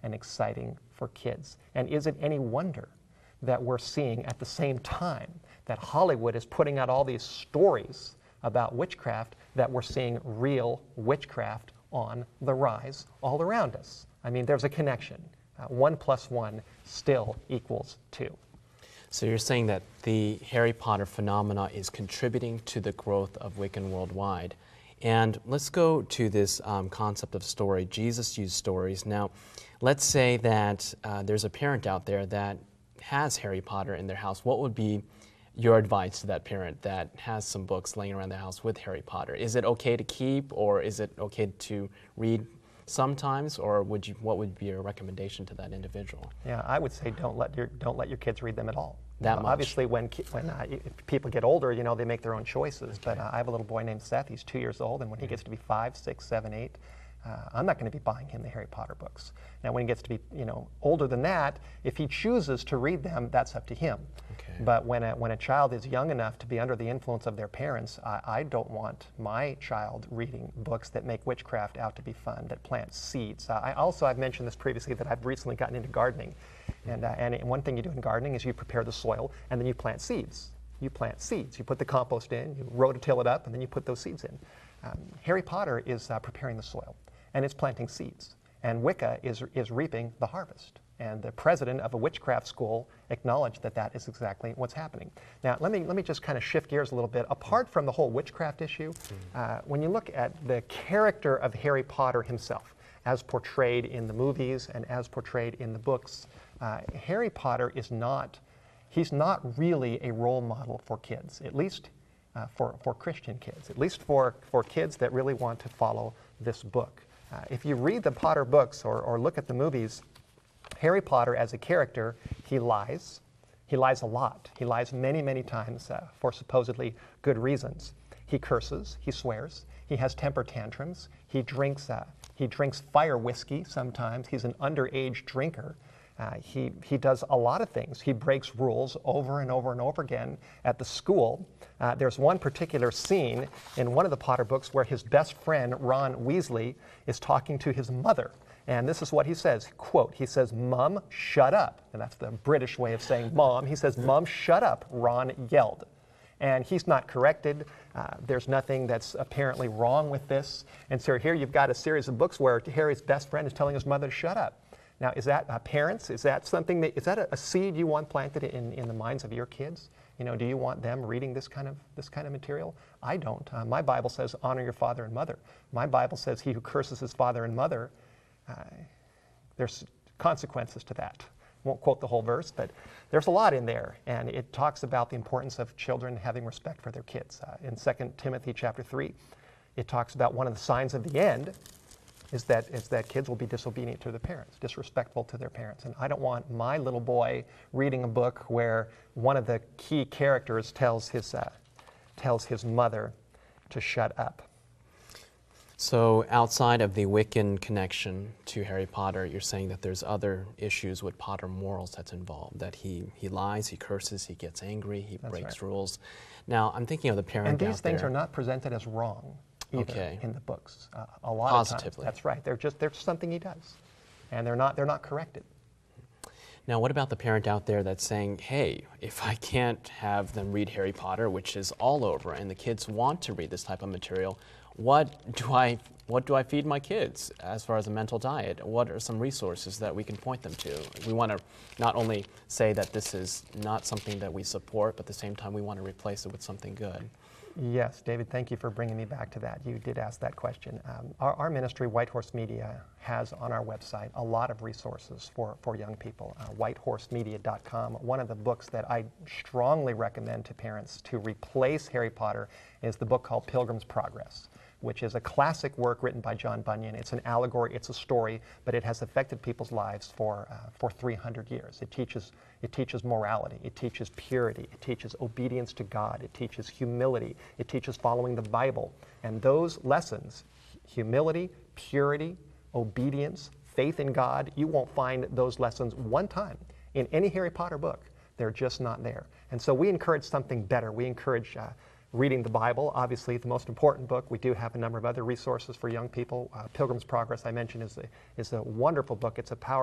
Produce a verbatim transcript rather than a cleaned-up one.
and exciting for kids. And is it any wonder that we're seeing at the same time that Hollywood is putting out all these stories about witchcraft, that we're seeing real witchcraft on the rise all around us? I mean, there's a connection. Uh, one plus one still equals two. So you're saying that the Harry Potter phenomena is contributing to the growth of Wiccan worldwide. And let's go to this um, concept of story. Jesus used stories. Now, let's say that uh, there's a parent out there that has Harry Potter in their house. What would be your advice to that parent that has some books laying around the house with Harry Potter? Is it okay to keep, or is it okay to read sometimes, or would you, what would be your recommendation to that individual? Yeah, I would say don't let your don't let your kids read them at all. That uh, much. Obviously, when ki- when uh, if people get older, you know, they make their own choices. Okay. But uh, I have a little boy named Seth. He's two years old, and when he gets to be five, six, seven, eight, uh, I'm not going to be buying him the Harry Potter books. Now, when he gets to be, you know, older than that, if he chooses to read them, that's up to him. Okay. But when a, when a child is young enough to be under the influence of their parents, I, I don't want my child reading books that make witchcraft out to be fun, that plant seeds. Uh, I also, I've mentioned this previously, that I've recently gotten into gardening. And, uh, and one thing you do in gardening is you prepare the soil, and then you plant seeds. You plant seeds. You put the compost in, you rototill it up, and then you put those seeds in. Um, Harry Potter is uh, preparing the soil, and it's planting seeds. And Wicca is, is reaping the harvest. And the president of a witchcraft school acknowledged that that is exactly what's happening. Now, let me, let me just kind of shift gears a little bit. Apart from the whole witchcraft issue, uh, when you look at the character of Harry Potter himself, as portrayed in the movies and as portrayed in the books, uh, Harry Potter is not, he's not really a role model for kids, at least uh, for, for Christian kids, at least for, for kids that really want to follow this book. Uh, if you read the Potter books or, or look at the movies, Harry Potter as a character, he lies. He lies a lot. He lies many, many times uh, for supposedly good reasons. He curses, he swears, he has temper tantrums, he drinks, uh, he drinks fire whiskey sometimes, he's an underage drinker. Uh, he, he does a lot of things. He breaks rules over and over and over again at the school. Uh, there's one particular scene in one of the Potter books where his best friend, Ron Weasley, is talking to his mother. And this is what he says, quote, he says, "Mom, shut up." And that's the British way of saying mom. He says, "Mom, shut up," Ron yelled. And he's not corrected. Uh, there's nothing that's apparently wrong with this. And so here you've got a series of books where Harry's best friend is telling his mother to shut up. Now, is that uh, parents? Is that something that, is that a, a seed you want planted in, in the minds of your kids? You know, do you want them reading this kind of this kind of material? I don't. Uh, my Bible says, honor your father and mother. My Bible says, he who curses his father and mother, uh, there's consequences to that. Won't quote the whole verse, but there's a lot in there, and it talks about the importance of children having respect for their kids. Uh, in Second Timothy chapter three, it talks about one of the signs of the end is that, is that kids will be disobedient to their parents, disrespectful to their parents. And I don't want my little boy reading a book where one of the key characters tells his, uh, tells his mother to shut up. So outside of the Wiccan connection to Harry Potter, you're saying that there's other issues with Potter morals that's involved, that he, he lies, he curses, he gets angry, he That's breaks right. rules. Now, I'm thinking of the parent And these out things there. are not presented as wrong either Okay. in the books. Uh, a lot Positively. of times. That's right. They're just, they're just something he does. And they're not, they're not corrected. Now, what about the parent out there that's saying, hey, if I can't have them read Harry Potter, which is all over, and the kids want to read this type of material, what do I, what do I feed my kids as far as a mental diet? What are some resources that we can point them to? We want to not only say that this is not something that we support, but at the same time we want to replace it with something good. Yes, David, thank you for bringing me back to that. You did ask that question. Um, our, our ministry, White Horse Media, has on our website a lot of resources for, for young people. Uh, white horse media dot com. One of the books that I strongly recommend to parents to replace Harry Potter is the book called Pilgrim's Progress, which is a classic work written by John Bunyan. It's an allegory, it's a story, but it has affected people's lives for, uh, for three hundred years. It teaches, it teaches morality, it teaches purity, it teaches obedience to God, it teaches humility, it teaches following the Bible. And those lessons, humility, purity, obedience, faith in God, you won't find those lessons one time in any Harry Potter book. They're just not there. And so we encourage something better. We encourage uh, reading the Bible, obviously the most important book. We do have a number of other resources for young people. Uh, Pilgrim's Progress, I mentioned, is a, is a wonderful book. It's a powerful